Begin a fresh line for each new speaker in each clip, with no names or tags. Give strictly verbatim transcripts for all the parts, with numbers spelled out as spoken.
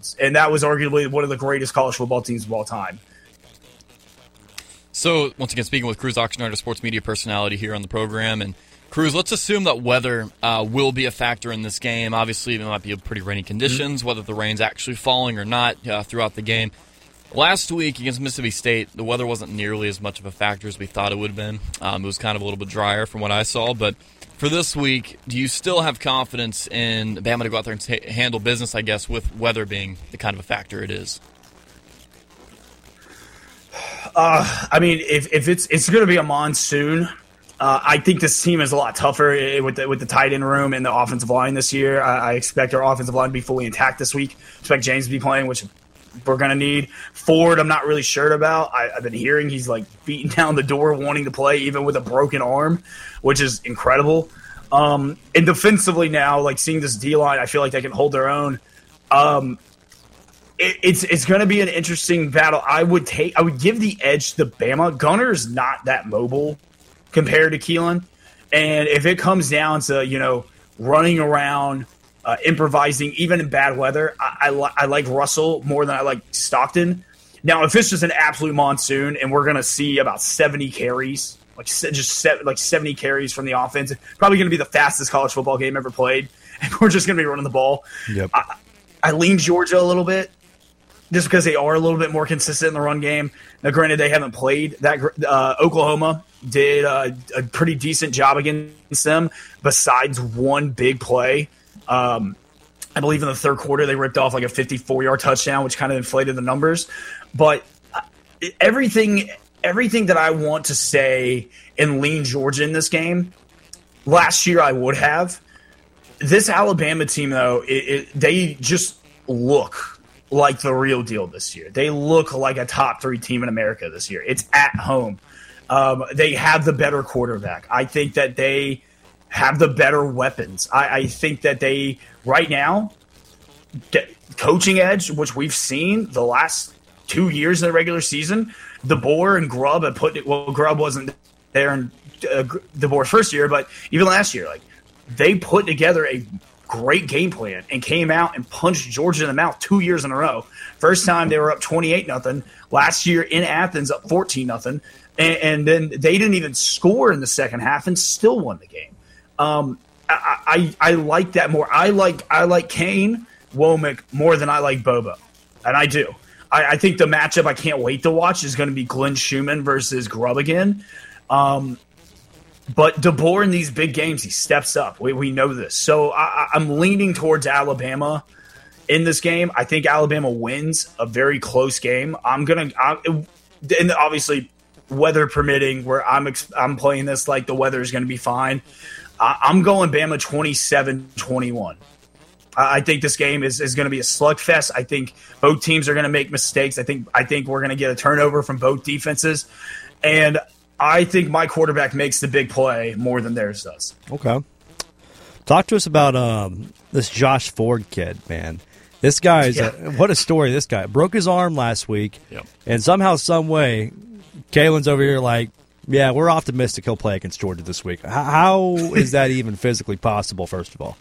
touchdowns. And that was arguably one of the greatest college football teams of all time.
So, once again, speaking with Cruz Oxnard, a sports media personality here on the program. And, Cruz, let's assume that weather uh, will be a factor in this game. Obviously, there might be pretty rainy conditions, mm-hmm. whether the rain's actually falling or not uh, throughout the game. Last week against Mississippi State, the weather wasn't nearly as much of a factor as we thought it would have been. Um, it was kind of a little bit drier from what I saw. But for this week, do you still have confidence in Bama to go out there and t- handle business, I guess, with weather being the kind of a factor it is?
Uh, I mean, if, if it's it's going to be a monsoon, uh, I think this team is a lot tougher with the, with the tight end room and the offensive line this year. I, I expect our offensive line to be fully intact this week. I expect James to be playing, which we're going to need. Ford, I'm not really sure about. I, I've been hearing he's like beating down the door wanting to play even with a broken arm, which is incredible. Um, and defensively now, like seeing this D-line, I feel like they can hold their own. Um It, it's it's going to be an interesting battle. I would take I would give the edge to Bama. Gunner's not that mobile compared to Keelan, and if it comes down to you know running around, uh, improvising, even in bad weather, I, I, li- I like Russell more than I like Stockton. Now, if it's just an absolute monsoon and we're going to see about seventy carries, like just set, like seventy carries from the offense, probably going to be the fastest college football game ever played, and we're just going to be running the ball.
Yep.
I, I lean Georgia a little bit. Just because they are a little bit more consistent in the run game. Now, granted, they haven't played that. Uh, Oklahoma did uh, a pretty decent job against them, besides one big play. Um, I believe in the third quarter they ripped off like a fifty-four-yard touchdown, which kind of inflated the numbers. But everything, everything that I want to say and lean Georgia in this game, last year I would have. This Alabama team, though, it, it, they just look like the real deal this year. They look like a top three team in America this year. It's at home. Um, they have the better quarterback. I think that they have the better weapons. I, I think that they, right now, get coaching edge, which we've seen the last two years in the regular season, DeBoer and Grubb have put it, well, Grubb wasn't there in uh, DeBoer's first year, but even last year, like they put together a great game plan and came out and punched Georgia in the mouth two years in a row. First time they were up twenty-eight nothing. Last year in Athens up fourteen nothing. And, and then they didn't even score in the second half and still won the game. Um, I, I I like that more. I like I like Kane Womack more than I like Bobo, and I do. I, I think the matchup I can't wait to watch is going to be Glenn Schumann versus Grubb again. Um, But DeBoer in these big games, he steps up. We we know this. So I, I'm leaning towards Alabama in this game. I think Alabama wins a very close game. I'm gonna, I'm, and obviously weather permitting, where I'm I'm playing this like the weather is going to be fine. I, I'm going Bama twenty-seven twenty-one. I think this game is, is going to be a slugfest. I think both teams are going to make mistakes. I think I think we're going to get a turnover from both defenses, and I think my quarterback makes the big play more than theirs does.
Okay. Talk to us about um, this Josh Ford kid, man. This guy is yeah. a, what a story. This guy broke his arm last week,
yep.
and somehow, some way, Kalen's over here like, yeah, we're optimistic he'll play against Georgia this week. How, how is that even physically possible? First of all,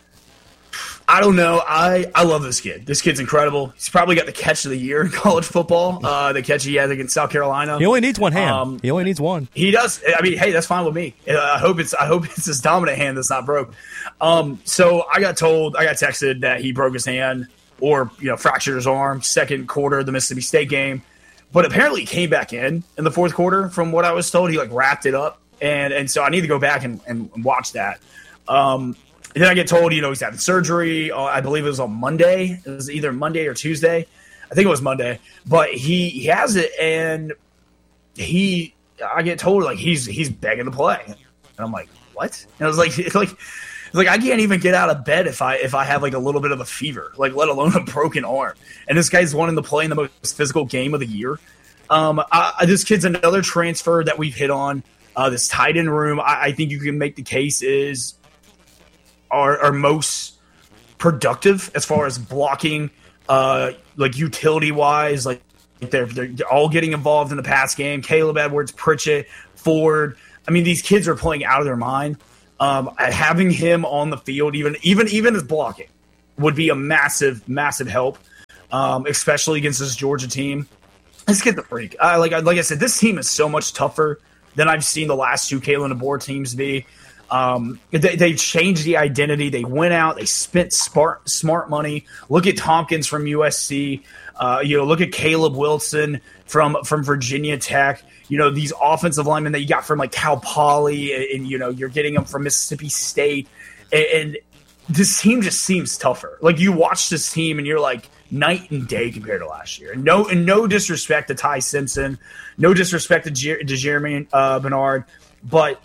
I don't know. I, I love this kid. This kid's incredible. He's probably got the catch of the year in college football. Uh, the catch he had against South Carolina.
He only needs one hand.
Um,
he only needs one.
He does. I mean, hey, that's fine with me. Uh, I hope it's I hope it's his dominant hand that's not broke. Um, so I got told, I got texted that he broke his hand or you know fractured his arm. Second quarter of the Mississippi State game, but apparently he came back in in the fourth quarter. From what I was told, he like wrapped it up, and and so I need to go back and, and watch that. Um, And then I get told, you know, he's having surgery. Uh, I believe it was on Monday. It was either Monday or Tuesday. I think it was Monday. But he, he has it, and he, I get told like he's he's begging to play, and I'm like, what? And I was like, it's like, it's like I can't even get out of bed if I if I have like a little bit of a fever, like let alone a broken arm. And this guy's wanting to play in the most physical game of the year. Um, I, this kid's another transfer that we've hit on. Uh, this tight end room, I, I think you can make the case is. Are, are most productive as far as blocking, uh, like utility wise, like they're they're all getting involved in the pass game. Caleb Edwards, Pritchett, Ford. I mean, these kids are playing out of their mind. Um, having him on the field, even even even as blocking, would be a massive massive help. um, especially against this Georgia team. Let's get the freak. Uh, like, like I said, this team is so much tougher than I've seen the last two Kalen DeBoer teams be. Um, they, they changed the identity. They went out. They spent smart, smart money. Look at Tompkins from U S C. Uh, you know, look at Caleb Wilson from from Virginia Tech. You know, these offensive linemen that you got from like Cal Poly, and, and you know, you're getting them from Mississippi State. And, and this team just seems tougher. Like, you watch this team and you're like, night and day compared to last year. And no, and no disrespect to Ty Simpson, no disrespect to, Jer- to Jeremy uh, Bernard, but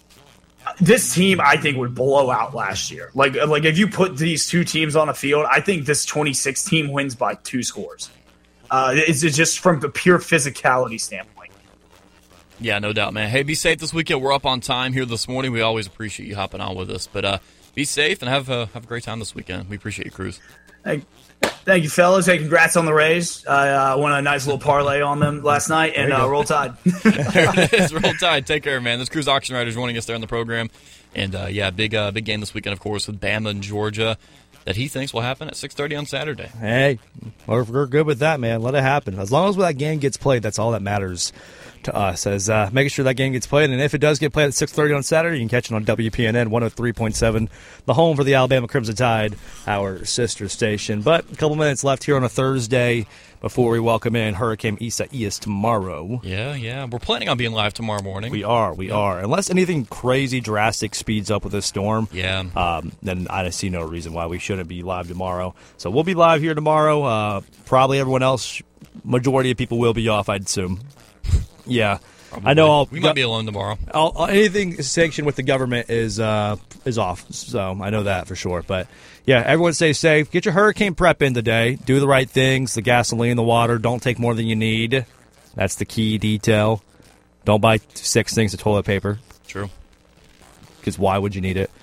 this team, I think, would blow out last year. Like, like if you put these two teams on a field, I think this twenty-six team wins by two scores. Uh, it's, it's just from the pure physicality standpoint.
Yeah, no doubt, man. Hey, be safe this weekend. We're up on time here this morning. We always appreciate you hopping on with us. But uh, be safe and have a, have a great time this weekend. We appreciate you, Cruz.
Hey, thank you, fellas. Hey, congrats on the Rays. I uh, won a nice little parlay on them last night, and uh, roll tide.
There it is. Roll tide. Take care, man. This Cruz Auction Writer joining us there on the program. And, uh, yeah, big uh, big game this weekend, of course, with Bama and Georgia that he thinks will happen at six thirty on Saturday.
Hey, we're, we're good with that, man. Let it happen. As long as that game gets played, that's all that matters to us, as uh, making sure that game gets played. And if it does get played at six thirty on Saturday, you can catch it on W P N N one oh three point seven, the home for the Alabama Crimson Tide, our sister station. But a couple minutes left here on a Thursday before we welcome in Hurricane Isaias tomorrow.
Yeah, yeah. We're planning on being live tomorrow morning.
We are, we yeah. are. Unless anything crazy, drastic speeds up with this storm,
yeah.
um, then I see no reason why we shouldn't be live tomorrow. So we'll be live here tomorrow. Uh, probably everyone else, majority of people will be off, I'd assume. Yeah.
Probably.
I know. I'll,
we might be alone tomorrow.
I'll, I'll, anything sanctioned with the government is uh, is off, so I know that for sure. But yeah, everyone stay safe. Get your hurricane prep in today. Do the right things. The gasoline, the water. Don't take more than you need. That's the key detail. Don't buy six things of toilet paper.
True.
Because why would you need it?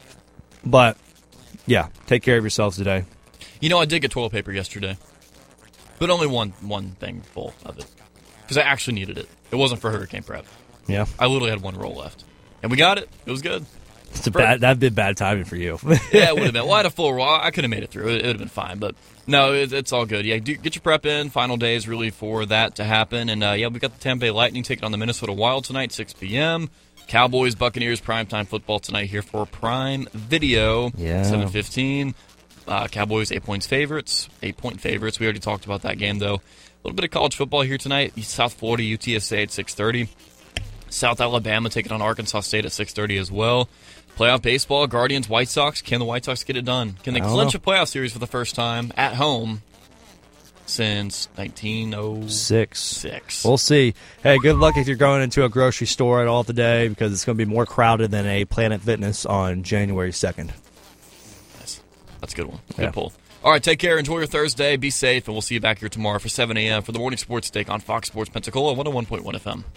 But yeah, take care of yourselves today.
You know, I did get toilet paper yesterday, but only one one thing full of it. Because I actually needed it. It wasn't for hurricane prep.
Yeah.
I literally had one roll left. And we got it. It was good.
It's a bad, that'd been bad timing for you.
Yeah, it would have been. Well, I had a full roll. I could have made it through. It, it would have been fine. But no, it, it's all good. Yeah, do, get your prep in. Final days really for that to happen. And uh, yeah, we got the Tampa Bay Lightning taking on the Minnesota Wild tonight, six p.m. Cowboys, Buccaneers, primetime football tonight here for Prime Video.
Yeah.
seven fifteen. Uh, Cowboys, eight points favorites. Eight point favorites. We already talked about that game, though. A little bit of college football here tonight. South Florida, U T S A at six thirty. South Alabama taking on Arkansas State at six thirty as well. Playoff baseball, Guardians, White Sox. Can the White Sox get it done? Can they clinch
know.
a playoff series for the first time at home since nineteen oh six?
Six. We'll see. Hey, good luck if you're going into a grocery store at all today, because it's going to be more crowded than a Planet Fitness on January second.
Nice. That's a good one. Good
yeah.
pull. All right, take care. Enjoy your Thursday. Be safe, and we'll see you back here tomorrow for seven a.m. for the Morning Sports Take on Fox Sports Pensacola, one oh one point one F M.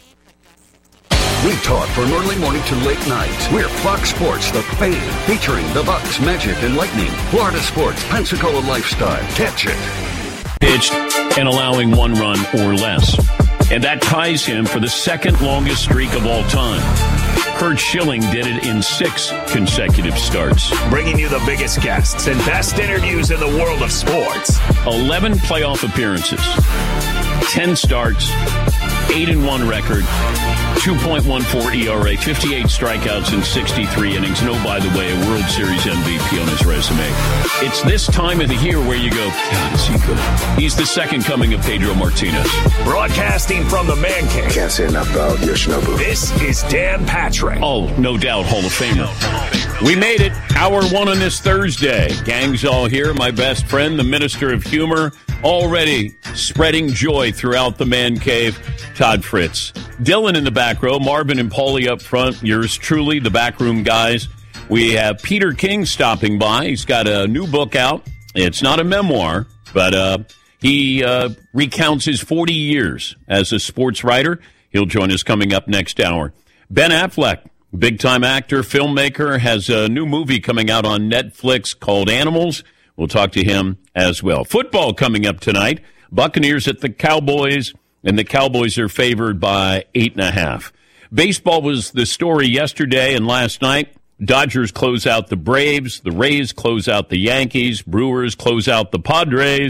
We talk from early morning to late night. We're Fox Sports, the fame, featuring the Bucks, Magic, and Lightning. Florida sports, Pensacola lifestyle. Catch it.
Pitched and allowing one run or less. And that ties him for the second longest streak of all time. Curt Schilling did it in six consecutive starts.
Bringing you the biggest guests and best interviews in the world of sports.
eleven playoff appearances, ten starts, eight and one record, two point one four E R A, fifty-eight strikeouts in sixty-three innings. No, by the way, a World Series M V P on his resume. It's this time of the year where you go, God, is he good? He's the second coming of Pedro Martinez.
Broadcasting from the Man Cave.
Can't say enough about Yoshinobu.
This is Dan Patrick.
Oh, no doubt, Hall of Famer. We made it. Hour one on this Thursday. Gang's all here. My best friend, the Minister of Humor, already spreading joy throughout the Man Cave, Todd Fritz. Dylan in the back row, Marvin and Paulie up front. Yours truly, the backroom guys. We have Peter King stopping by. He's got a new book out. It's not a memoir, but uh, he uh, recounts his forty years as a sports writer. He'll join us coming up next hour. Ben Affleck, big-time actor, filmmaker, has a new movie coming out on Netflix called Animals. We'll talk to him as well. Football coming up tonight. Buccaneers at the Cowboys, and the Cowboys are favored by eight and a half. Baseball was the story yesterday and last night. Dodgers close out the Braves. The Rays close out the Yankees. Brewers close out the Padres.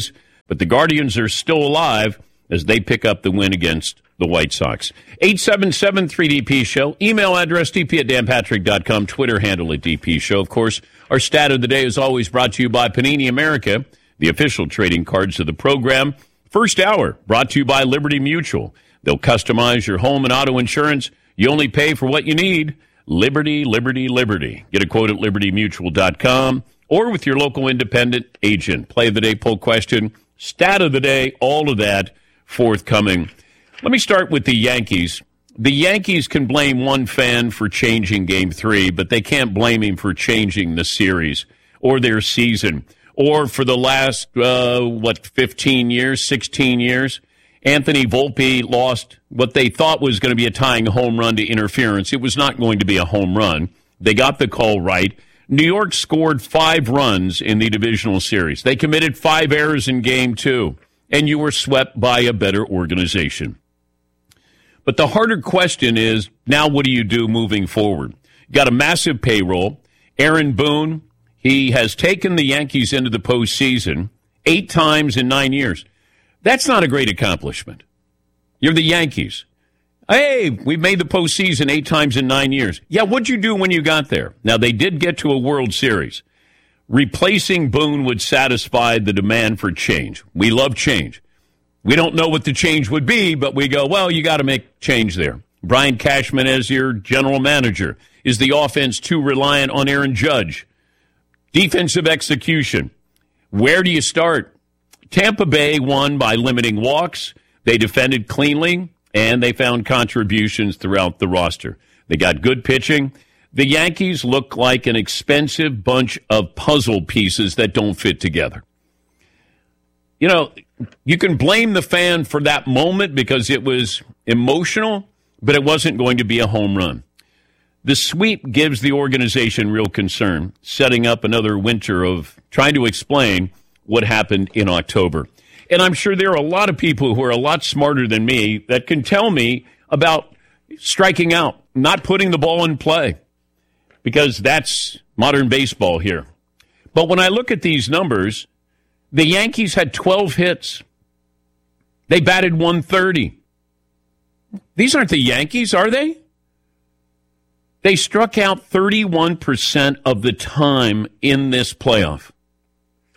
But the Guardians are still alive as they pick up the win against the White Sox. eight seven seven three D P Show. Email address d p at dan patrick dot com. Twitter handle at D P Show. Of course, our stat of the day is always brought to you by Panini America, the official trading cards of the program. First hour brought to you by Liberty Mutual. They'll customize your home and auto insurance. You only pay for what you need. Liberty, Liberty, Liberty. Get a quote at liberty mutual dot com or with your local independent agent. Play of the day, poll question, stat of the day, all of that forthcoming. Let me start with the Yankees. The Yankees can blame one fan for changing Game three, but they can't blame him for changing the series or their season or for the last, uh, what, fifteen years, sixteen years. Anthony Volpe lost what they thought was going to be a tying home run to interference. It was not going to be a home run. They got the call right. New York scored five runs in the divisional series. They committed five errors in Game two, and you were swept by a better organization. But the harder question is, now what do you do moving forward? You got a massive payroll. Aaron Boone, he has taken the Yankees into the postseason eight times in nine years. That's not a great accomplishment. You're the Yankees. Hey, we've made the postseason eight times in nine years. Yeah, what'd you do when you got there? Now, they did get to a World Series. Replacing Boone would satisfy the demand for change. We love change. We don't know what the change would be, but we go, well, you got to make change there. Brian Cashman as your general manager. Is the offense too reliant on Aaron Judge? Defensive execution. Where do you start? Tampa Bay won by limiting walks. They defended cleanly, and they found contributions throughout the roster. They got good pitching. The Yankees look like an expensive bunch of puzzle pieces that don't fit together. You know, you can blame the fan for that moment because it was emotional, but it wasn't going to be a home run. The sweep gives the organization real concern, setting up another winter of trying to explain what happened in October. And I'm sure there are a lot of people who are a lot smarter than me that can tell me about striking out, not putting the ball in play, because that's modern baseball here. But when I look at these numbers, the Yankees had twelve hits. They batted one thirty. These aren't the Yankees, are they? They struck out thirty-one percent of the time in this playoff.